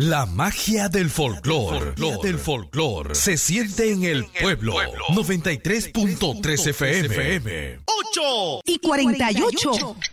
La magia del folclor se siente en el pueblo. 93.3 FM. 8:48.